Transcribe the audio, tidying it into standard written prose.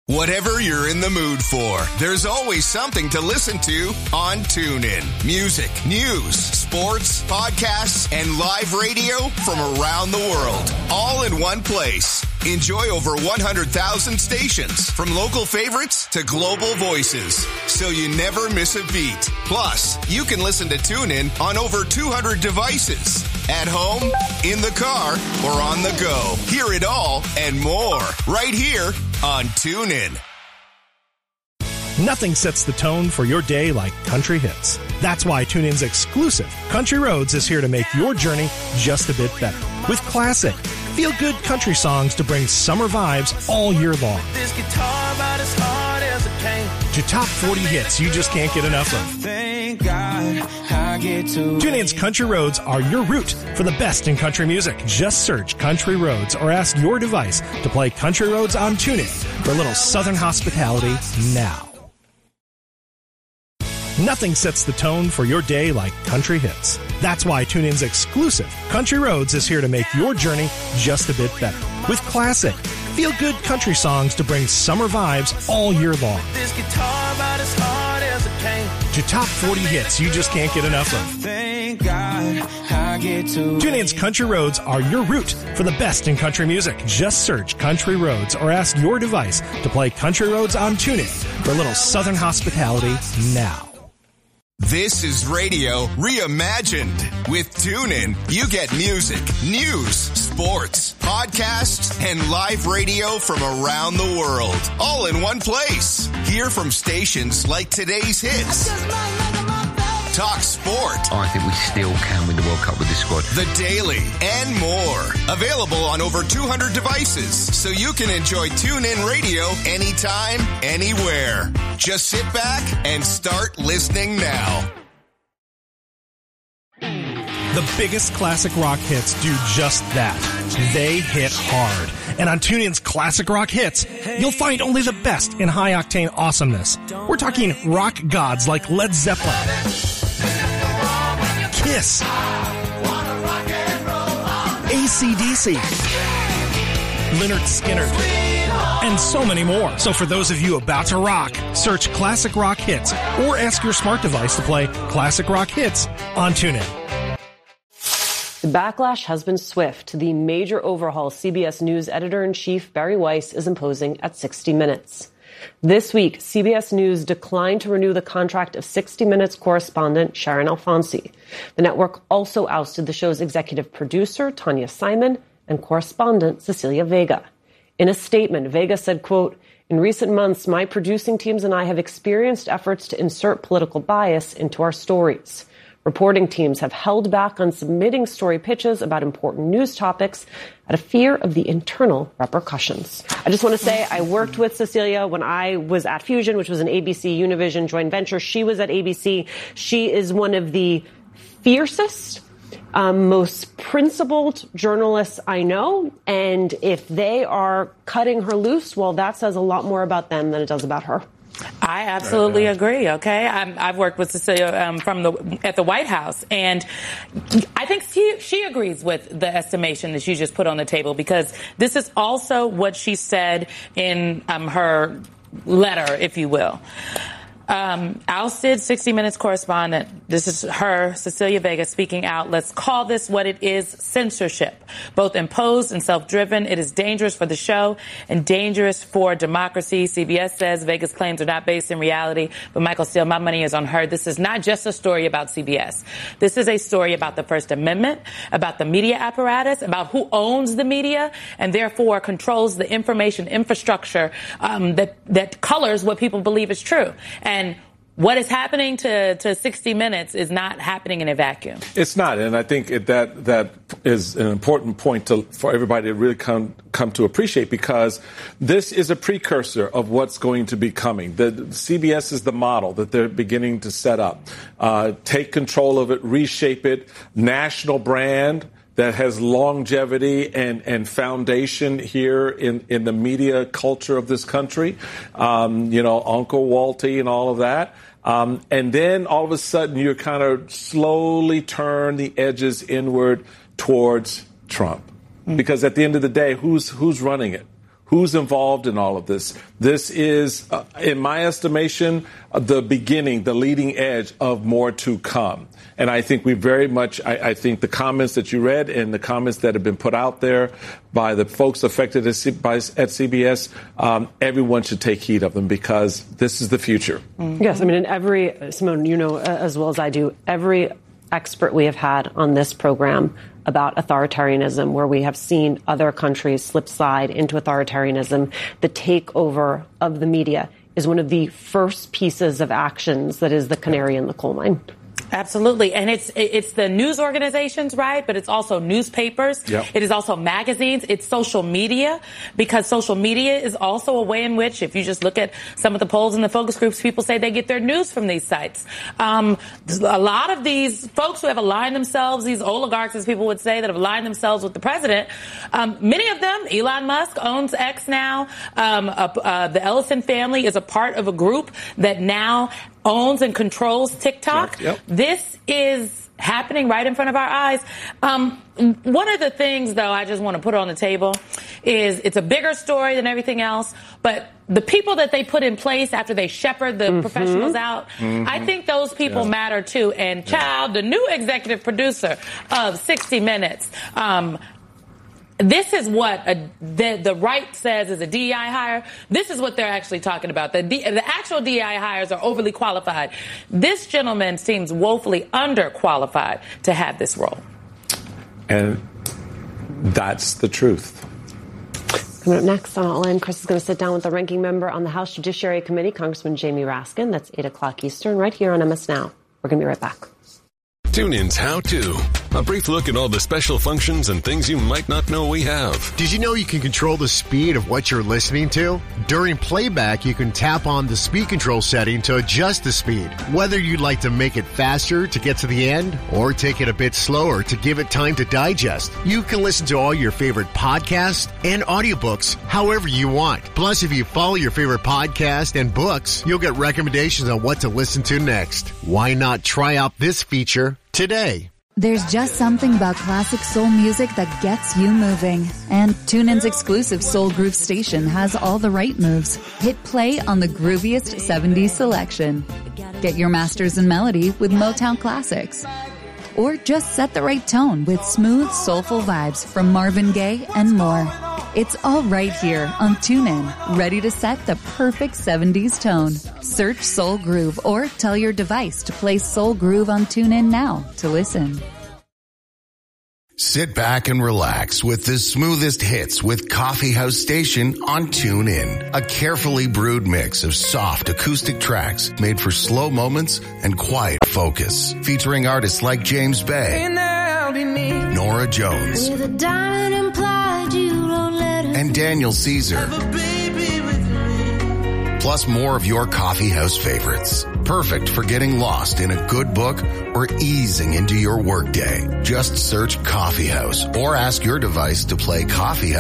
Whatever you're in the mood for, there's always something to listen to on TuneIn. Music, news, sports, podcasts, and live radio from around the world. All in one place. Enjoy over 100,000 stations, from local favorites to global voices, so you never miss a beat. Plus, you can listen to TuneIn on over 200 devices. At home, in the car, or on the go. Hear it all and more right here on TuneIn. Nothing sets the tone for your day like country hits. That's why TuneIn's exclusive Country Roads is here to make your journey just a bit better. With classic, feel-good country songs to bring summer vibes all year long. This guitar about as hard as it came. To top 40 hits you just can't get enough of. Thank God I get to TuneIn's Country Roads are your route for the best in country music. Just search Country Roads or ask your device to play Country Roads on TuneIn for a little Southern hospitality now. Nothing sets the tone for your day like country hits. That's why TuneIn's exclusive Country Roads is here to make your journey just a bit better. With classic, feel-good country songs to bring summer vibes all year long. This guitar about as hard as it came. To top 40 hits you just can't get enough of. Thank God I get to TuneIn's Country Roads are your route for the best in country music. Just search Country Roads or ask your device to play Country Roads on TuneIn for a little Southern hospitality now. This is radio reimagined. With TuneIn, you get music, news, sports, podcasts, and live radio from around the world. All in one place. Hear from stations like today's hits. Talk sport. I think we still can win the World Cup with this squad. The Daily and more. Available on over 200 devices, so you can enjoy TuneIn Radio anytime, anywhere. Just sit back and start listening now. The biggest classic rock hits do just that. They hit hard. And on TuneIn's Classic Rock Hits, you'll find only the best in high-octane awesomeness. We're talking rock gods like Led Zeppelin, Kiss, AC/DC, Lynyrd Skynyrd, and so many more. So for those of you about to rock, search Classic Rock Hits or ask your smart device to play Classic Rock Hits on TuneIn. The backlash has been swift. The major overhaul CBS News editor-in-chief Barry Weiss is imposing at 60 Minutes. This week, CBS News declined to renew the contract of 60 Minutes correspondent Sharon Alfonsi. The network also ousted the show's executive producer, Tanya Simon, and correspondent Cecilia Vega. In a statement, Vega said, quote, "In recent months, my producing teams and I have experienced efforts to insert political bias into our stories. Reporting teams have held back on submitting story pitches about important news topics out of fear of the internal repercussions." I just want to say I worked with Cecilia when I was at Fusion, which was an ABC Univision joint venture. She was at ABC. She is one of the fiercest, most principled journalists I know. And if they are cutting her loose, well, that says a lot more about them than it does about her. I absolutely agree. Okay, I've worked with Cecilia at the White House, and I think she agrees with the estimation that you just put on the table, because this is also what she said in her letter, if you will. Ousted 60 Minutes correspondent. This is her, Cecilia Vega, speaking out. Let's call this what it is: censorship, both imposed and self-driven. It is dangerous for the show and dangerous for democracy. CBS says Vega's claims are not based in reality. But Michael Steele, my money is on her. This is not just a story about CBS. This is a story about the First Amendment, about the media apparatus, about who owns the media and therefore controls the information infrastructure that colors what people believe is true. And what is happening to 60 Minutes is not happening in a vacuum. It's not, and I think that is an important point for everybody to really come to appreciate, because this is a precursor of what's going to be coming. The CBS is the model that they're beginning to set up. Take control of it, reshape it, national brand that has longevity and foundation here in the media culture of this country. Uncle Walty and all of that. And then all of a sudden you kind of slowly turn the edges inward towards Trump. Because at the end of the day, who's running it? Who's involved in all of this? This is, in my estimation, the beginning, the leading edge of more to come. And I think we very much, I think the comments that you read and the comments that have been put out there by the folks affected at CBS, everyone should take heed of them because this is the future. Mm-hmm. Yes, I mean, Simone, you know as well as I do, every expert we have had on this program about authoritarianism, where we have seen other countries slip slide into authoritarianism, the takeover of the media is one of the first pieces of actions that is the canary in the coal mine. Absolutely. And it's the news organizations, right? But it's also newspapers. Yep. It is also magazines. It's social media, because social media is also a way in which, if you just look at some of the polls and the focus groups, people say they get their news from these sites. A lot of these folks who have aligned themselves, these oligarchs, as people would say, that have aligned themselves with the president, many of them, Elon Musk owns X now. The Ellison family is a part of a group that now owns and controls TikTok. Yep. This is happening right in front of our eyes. One of the things, though, I just want to put on the table is it's a bigger story than everything else, but the people that they put in place after they shepherd the professionals out, I think those people matter, too. And Child, the new executive producer of 60 Minutes, this is what the right says is a DEI hire. This is what they're actually talking about. The actual DEI hires are overly qualified. This gentleman seems woefully underqualified to have this role. And that's the truth. Coming up next on All In, Chris is going to sit down with the ranking member on the House Judiciary Committee, Congressman Jamie Raskin. That's 8 o'clock Eastern, right here on MS Now. We're going to be right back. TuneIn's How To. A brief look at all the special functions and things you might not know we have. Did you know you can control the speed of what you're listening to? During playback, you can tap on the speed control setting to adjust the speed. Whether you'd like to make it faster to get to the end or take it a bit slower to give it time to digest, you can listen to all your favorite podcasts and audiobooks however you want. Plus, if you follow your favorite podcast and books, you'll get recommendations on what to listen to next. Why not try out this feature today? There's just something about classic soul music that gets you moving. And TuneIn's exclusive Soul Groove station has all the right moves. Hit play on the grooviest 70s selection. Get your masters in melody with Motown classics. Or just set the right tone with smooth, soulful vibes from Marvin Gaye and more. It's all right here on TuneIn, ready to set the perfect 70s tone. Search Soul Groove or tell your device to play Soul Groove on TuneIn now to listen. Sit back and relax with the smoothest hits with Coffee House Station on TuneIn. A carefully brewed mix of soft acoustic tracks made for slow moments and quiet focus. Featuring artists like James Bay, Nora Jones, and Daniel Caesar. Plus more of your coffee house favorites. Perfect for getting lost in a good book or easing into your workday. Just search Coffee House or ask your device to play Coffee House